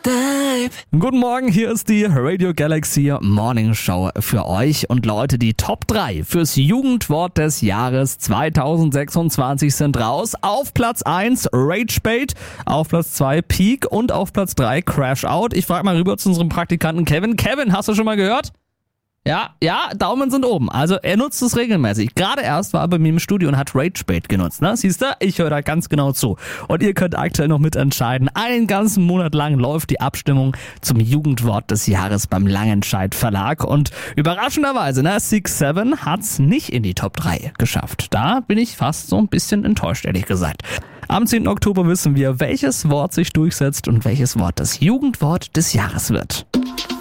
Guten Morgen, hier ist die Radio Galaxy Morning Show für euch. Und Leute, die Top 3 fürs Jugendwort des Jahres 2026 sind raus. Auf Platz 1 Ragebait, auf Platz 2 Peak und auf Platz 3 Crash Out. Ich frage mal rüber zu unserem Praktikanten Kevin. Kevin, hast du schon mal gehört? Ja, Daumen sind oben. Also er nutzt es regelmäßig. Gerade erst war er bei mir im Studio und hat Ragebait genutzt. Ne? Siehst du, ich höre da ganz genau zu. Und ihr könnt aktuell noch mitentscheiden. Einen ganzen Monat lang läuft die Abstimmung zum Jugendwort des Jahres beim Langenscheidt Verlag. Und überraschenderweise, 6-7 hat's nicht in die Top 3 geschafft. Da bin ich fast so ein bisschen enttäuscht, ehrlich gesagt. Am 10. Oktober wissen wir, welches Wort sich durchsetzt und welches Wort das Jugendwort des Jahres wird.